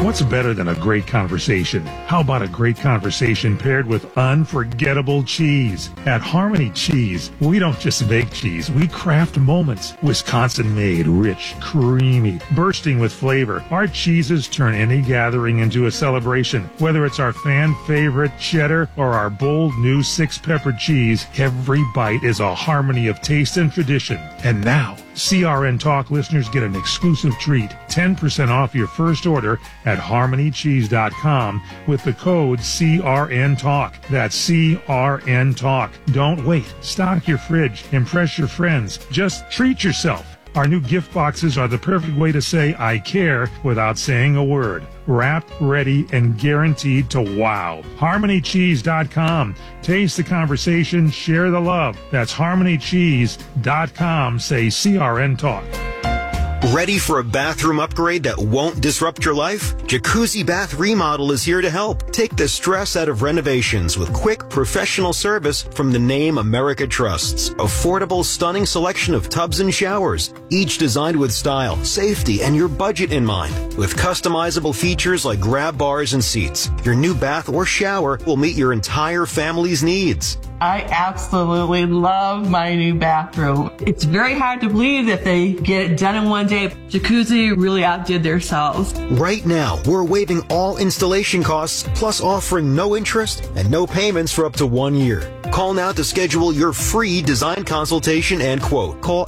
What's better than a great conversation? How about a great conversation paired with unforgettable cheese? At Harmony Cheese, we don't just make cheese, we craft moments. Wisconsin-made, rich, creamy, bursting with flavor. Our cheeses turn any gathering into a celebration. Whether it's our fan favorite cheddar or our bold new 6-pepper cheese, every bite is a harmony of taste and tradition. And now, CRN Talk listeners get an exclusive treat, 10% off your first order at harmonycheese.com with the code CRN Talk. That's CRN Talk. Don't wait. Stock your fridge. Impress your friends. Just treat yourself. Our new gift boxes are the perfect way to say I care without saying a word. Wrapped, ready, and guaranteed to wow. HarmonyCheese.com. Taste the conversation, share the love. That's HarmonyCheese.com. Say CRN Talk. Ready for a bathroom upgrade that won't disrupt your life? Jacuzzi Bath Remodel is here to help. Take the stress out of renovations with quick, professional service from the name America trusts. Affordable, stunning selection of tubs and showers, each designed with style, safety, and your budget in mind. With customizable features like grab bars and seats, your new bath or shower will meet your entire family's needs. I absolutely love my new bathroom. It's very hard to believe that they get it done in one day. Jacuzzi really outdid themselves. Right now, we're waiving all installation costs, plus offering no interest and no payments for up to 1 year. Call now to schedule your free design consultation and quote. Call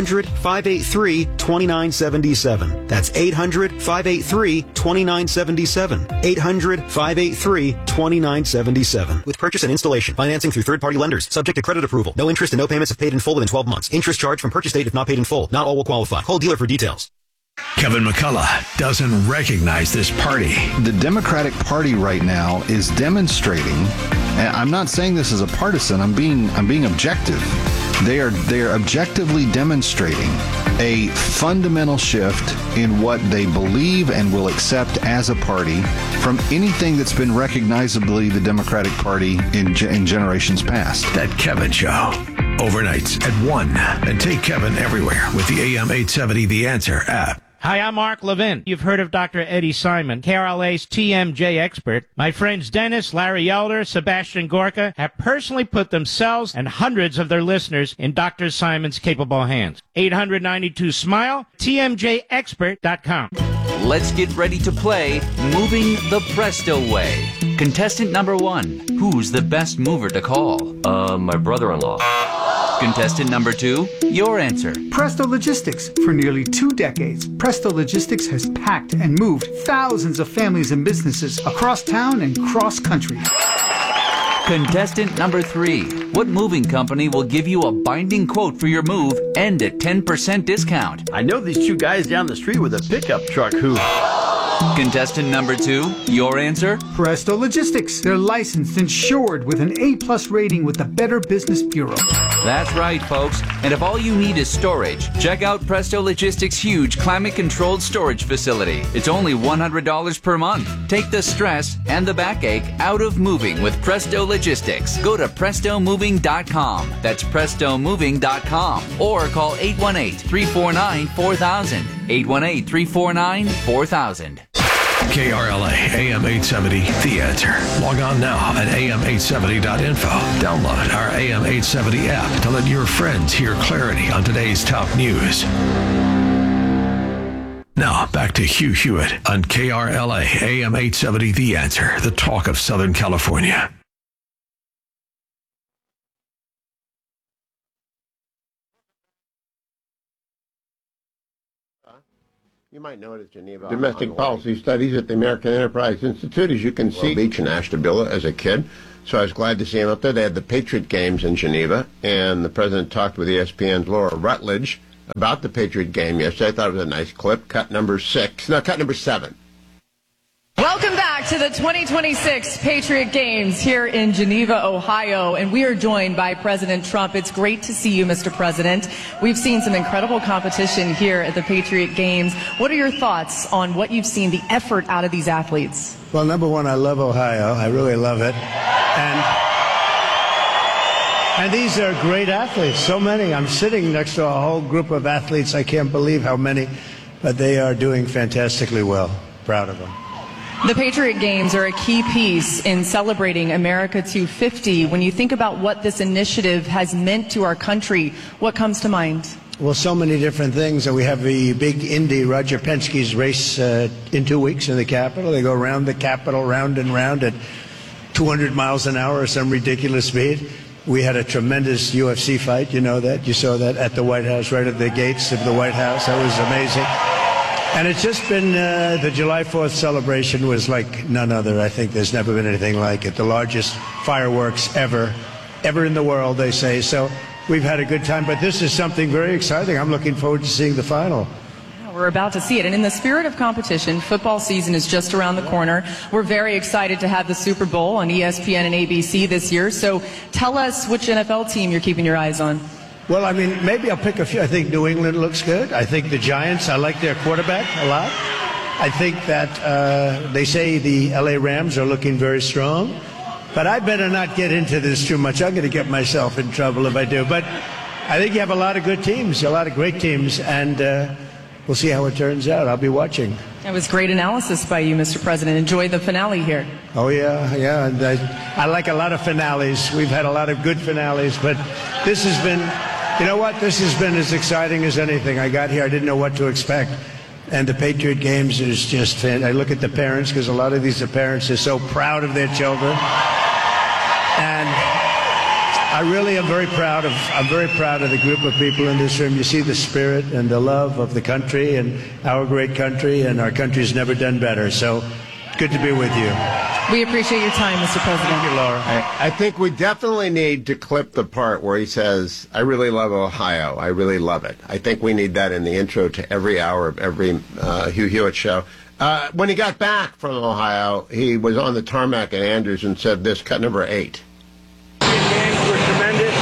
800-583-2977. That's 800-583-2977. 800-583-2977. With purchase and installation, financing through third-party lenders, subject to credit approval. No interest and no payments if paid in full within 12 months. Interest charged from purchase date if not paid in full. Not all will qualify. Call dealer for details. Kevin McCullough doesn't recognize this party. The Democratic Party right now is demonstrating, and I'm not saying this as a partisan, I'm being objective. They are objectively demonstrating a fundamental shift in what they believe and will accept as a party from anything that's been recognizably the Democratic Party in generations past. That Kevin Show. Overnights at 1. And take Kevin everywhere with the AM 870 The Answer app. Hi, I'm Mark Levin. You've heard of Dr. Eddie Simon, KRLA's TMJ expert. My friends Dennis, Larry Elder, Sebastian Gorka have personally put themselves and hundreds of their listeners in Dr. Simon's capable hands. 892-SMILE, TMJexpert.com. Let's get ready to play Moving the Presto Way. Contestant number 1, who's the best mover to call? My brother-in-law. Contestant number 2, your answer. Presto Logistics. For nearly 2 decades, Presto Logistics has packed and moved thousands of families and businesses across town and cross country. Contestant number 3, what moving company will give you a binding quote for your move and a 10% discount? I know these 2 guys down the street with a pickup truck who... Contestant number 2, your answer? Presto Logistics. They're licensed, insured with an A+ rating with the Better Business Bureau. That's right, folks. And if all you need is storage, check out Presto Logistics' huge climate-controlled storage facility. It's only $100 per month. Take the stress and the backache out of moving with Presto Logistics. Go to PrestoMoving.com. That's PrestoMoving.com. Or call 818-349-4000. 818-349-4000. KRLA AM 870 The Answer. Log on now at am870.info. Download our AM 870 app to let your friends hear clarity on today's top news. Now, back to Hugh Hewitt on KRLA AM 870 The Answer, the talk of Southern California. You might know it as Geneva. Domestic policy studies at the American Enterprise Institute. As you can see, Beach and Ashtabula as a kid. So I was glad to see him up there. They had the Patriot Games in Geneva, and the president talked with ESPN's Laura Rutledge about the Patriot game yesterday. I thought it was a nice clip. Cut number 7. Welcome back to the 2026 Patriot Games here in Geneva, Ohio, and we are joined by President Trump. It's great to see you, Mr. President. We've seen some incredible competition here at the Patriot Games. What are your thoughts on what you've seen, the effort out of these athletes? Well, number one, I love Ohio. I really love it. And these are great athletes, so many. I'm sitting next to a whole group of athletes. I can't believe how many, but they are doing fantastically well. Proud of them. The Patriot Games are a key piece in celebrating America 250. When you think about what this initiative has meant to our country, what comes to mind? Well, so many different things. We have the big Indy, Roger Penske's race in 2 weeks in the Capitol. They go around the Capitol, round and round at 200 miles an hour or some ridiculous speed. We had a tremendous UFC fight. You know that. You saw that at the White House, right at the gates of the White House. That was amazing. And it's just been, the July 4th celebration was like none other. I think there's never been anything like it. The largest fireworks ever in the world, they say. So we've had a good time, but this is something very exciting. I'm looking forward to seeing the final. We're about to see it. And in the spirit of competition, football season is just around the corner. We're very excited to have the Super Bowl on ESPN and ABC this year. So tell us which NFL team you're keeping your eyes on. Well, I mean, maybe I'll pick a few. I think New England looks good. I think the Giants, I like their quarterback a lot. I think that they say the LA Rams are looking very strong. But I better not get into this too much. I'm going to get myself in trouble if I do. But I think you have a lot of good teams, a lot of great teams, and we'll see how it turns out. I'll be watching. That was great analysis by you, Mr. President. Enjoy the finale here. Oh, yeah. And I like a lot of finales. We've had a lot of good finales, but this has been, you know what? This has been as exciting as anything. I got here, I didn't know what to expect. And the Patriot Games is just fantastic. I look at the parents, because a lot of these parents are so proud of their children. And I really am very proud of the group of people in this room. You see the spirit and the love of the country and our great country, and our country's never done better. So good to be with you. We appreciate your time, Mr. President. Thank you, Laura. I think we definitely need to clip the part where he says, I really love Ohio. I really love it. I think we need that in the intro to every hour of every Hugh Hewitt show. When he got back from Ohio, he was on the tarmac at Andrews and said this, cut number 8. Games were tremendous.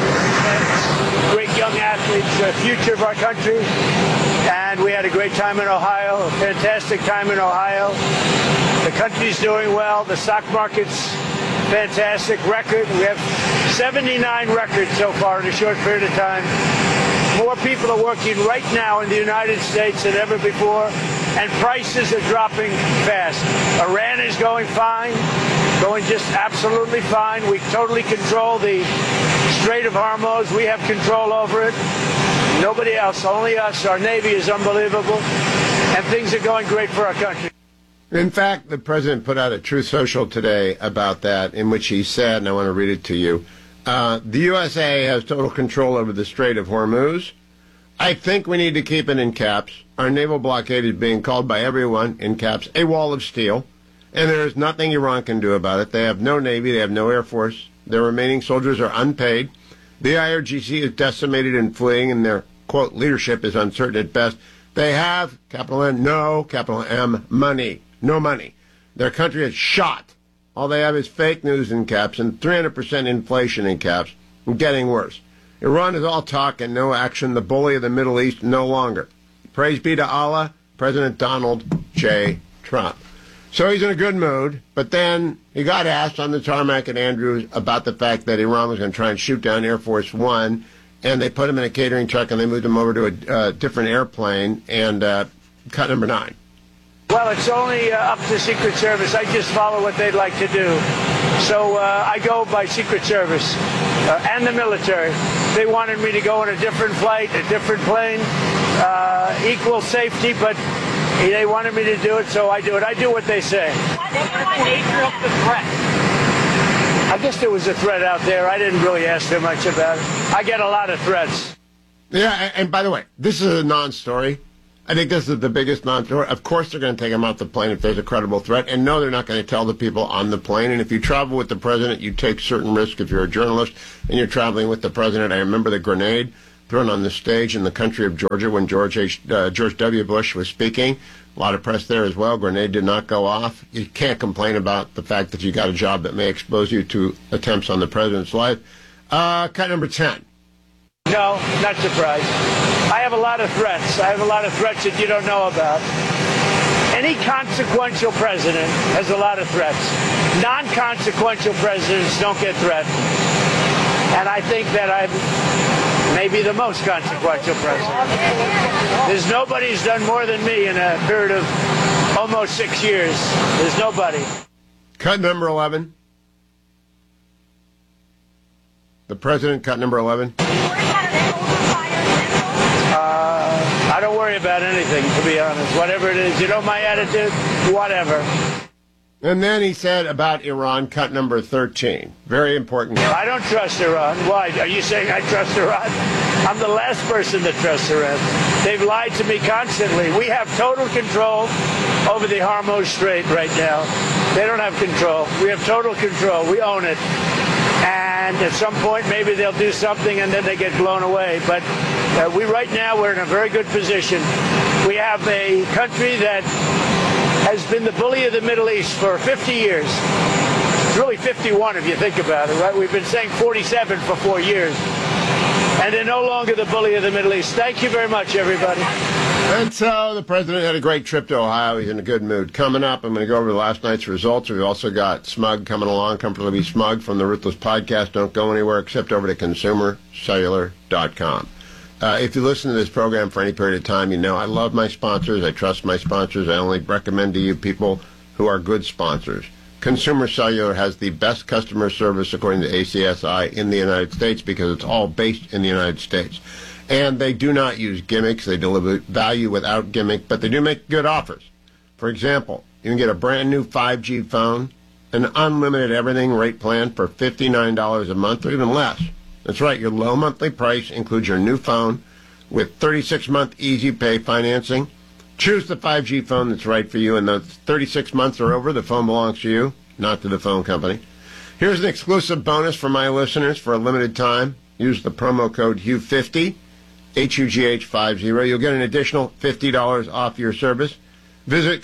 Great young athletes, the future of our country. And we had a great time in Ohio, a fantastic time in Ohio. The country's doing well. The stock market's fantastic record. We have 79 records so far in a short period of time. More people are working right now in the United States than ever before, and prices are dropping fast. Iran is going fine, going just absolutely fine. We totally control the Strait of Hormuz. We have control over it. Nobody else, only us. Our Navy is unbelievable, and things are going great for our country. In fact, the president put out a Truth Social today about that, in which he said, and I want to read it to you, the USA has total control over the Strait of Hormuz. I think we need to keep it in caps. Our naval blockade is being called by everyone, in caps, a wall of steel, and there is nothing Iran can do about it. They have no Navy, they have no Air Force. Their remaining soldiers are unpaid. The IRGC is decimated and fleeing, and their, quote, leadership is uncertain at best. They have, capital N, no, capital M, money. No money. Their country is shot. All they have is fake news in caps and 300% inflation in caps, and getting worse. Iran is all talk and no action, the bully of the Middle East no longer. Praise be to Allah, President Donald J. Trump. So he's in a good mood, but then he got asked on the tarmac at Andrews about the fact that Iran was going to try and shoot down Air Force One, and they put him in a catering truck and they moved him over to a different airplane, and cut number 9. Well, it's only up to Secret Service. I just follow what they'd like to do. So I go by Secret Service and the military. They wanted me to go on a different flight, a different plane, equal safety, but they wanted me to do it, so I do it. I do what they say. What's the nature of the threat? I guess there was a threat out there. I didn't really ask them much about it. I get a lot of threats. Yeah, and by the way, this is a non-story. I think this is the biggest non-story. Of course they're going to take him off the plane if there's a credible threat. And no, they're not going to tell the people on the plane. And if you travel with the president, you take certain risks. If you're a journalist and you're traveling with the president, I remember the grenade thrown on the stage in the country of Georgia when George W. Bush was speaking. A lot of press there as well. Grenade did not go off. You can't complain about the fact that you got a job that may expose you to attempts on the president's life. Cut number 10. No, not surprised. I have a lot of threats. I have a lot of threats that you don't know about. Any consequential president has a lot of threats. Non-consequential presidents don't get threatened. And I think that I'm maybe the most consequential president. There's nobody who's done more than me in a period of almost 6 years. There's nobody. Cut number 11. The president, cut number 11. I don't worry about anything, to be honest. Whatever it is, you know my attitude? Whatever. And then he said about Iran, cut number 13. Very important. I don't trust Iran. Why? Are you saying I trust Iran? I'm the last person that trusts Iran. They've lied to me constantly. We have total control over the Hormuz Strait right now. They don't have control. We have total control. We own it. And at some point, maybe they'll do something and then they get blown away. But right now, we're in a very good position. We have a country that has been the bully of the Middle East for 50 years. It's really 51 if you think about it, right? We've been saying 47 for 4 years. And they're no longer the bully of the Middle East. Thank you very much, everybody. And so the president had a great trip to Ohio. He's in a good mood. Coming up, I'm going to go over last night's results. We've also got Smug coming along, Comfortably Smug from the Ruthless Podcast. Don't go anywhere except over to ConsumerCellular.com. If you listen to this program for any period of time, you know I love my sponsors. I trust my sponsors. I only recommend to you people who are good sponsors. Consumer Cellular has the best customer service, according to ACSI, in the United States because it's all based in the United States. And they do not use gimmicks. They deliver value without gimmick, but they do make good offers. For example, you can get a brand new 5G phone, an unlimited everything rate plan for $59 a month or even less. That's right, your low monthly price includes your new phone with 36-month easy pay financing. Choose the 5G phone that's right for you, and those 36 months are over, the phone belongs to you, not to the phone company. Here's an exclusive bonus for my listeners for a limited time. Use the promo code HUGH50, HUGH50. You'll get an additional $50 off your service. Visit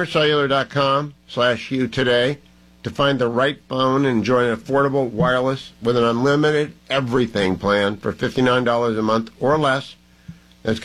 ConsumerCellular.com/Hugh today to find the right phone and enjoy an affordable wireless with an unlimited everything plan for $59 a month or less. That's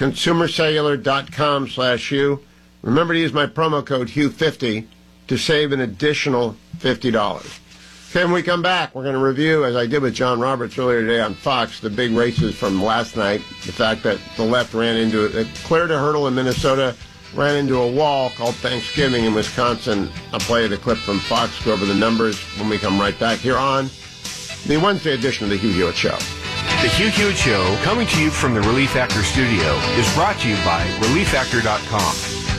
ConsumerCellular.com/Hugh. Remember to use my promo code HUGH50 to save an additional $50. Okay, when we come back, we're going to review, as I did with John Roberts earlier today on Fox, the big races from last night. The fact that the left ran into it, cleared a hurdle in Minnesota, ran into a wall called Thanksgiving in Wisconsin. I'll play the clip from Fox, go over the numbers when we come right back here on the Wednesday edition of the Hugh Hewitt Show. The Hugh Hewitt Show, coming to you from the Relief Factor studio, is brought to you by ReliefFactor.com.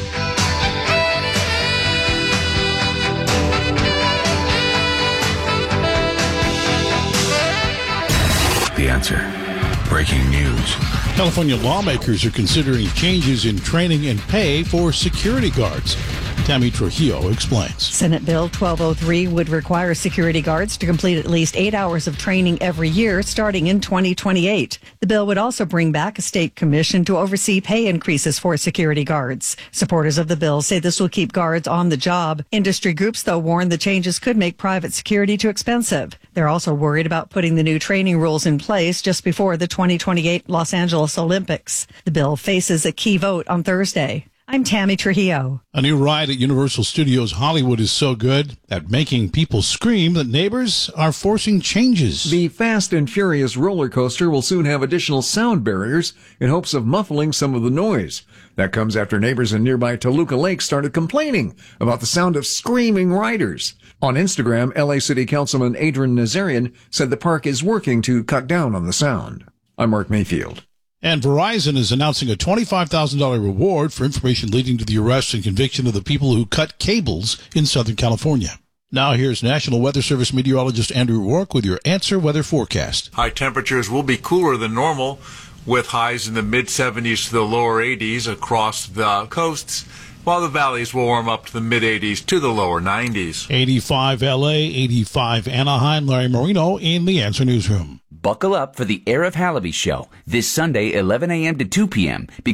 The Answer. Breaking news. California lawmakers are considering changes in training and pay for security guards. Tammy Trujillo explains. Senate Bill 1203 would require security guards to complete at least 8 hours of training every year starting in 2028. The bill would also bring back a state commission to oversee pay increases for security guards. Supporters of the bill say this will keep guards on the job. Industry groups, though, warn the changes could make private security too expensive. They're also worried about putting the new training rules in place just before the 2028 Los Angeles Olympics. The bill faces a key vote on Thursday. I'm Tammy Trujillo. A new ride at Universal Studios Hollywood is so good at making people scream that neighbors are forcing changes. The Fast and Furious roller coaster will soon have additional sound barriers in hopes of muffling some of the noise. That comes after neighbors in nearby Toluca Lake started complaining about the sound of screaming riders. On Instagram, LA City Councilman Adrian Nazarian said the park is working to cut down on the sound. I'm Mark Mayfield. And Verizon is announcing a $25,000 reward for information leading to the arrest and conviction of the people who cut cables in Southern California. Now here's National Weather Service meteorologist Andrew Rourke with your Answer Weather forecast. High temperatures will be cooler than normal, with highs in the mid-70s to the lower 80s across the coasts, while the valleys will warm up to the mid-80s to the lower 90s. 85 L.A., 85 Anaheim. Larry Marino in the Answer Newsroom. Buckle up for the Air of Halaby show this Sunday, 11 a.m. to 2 p.m.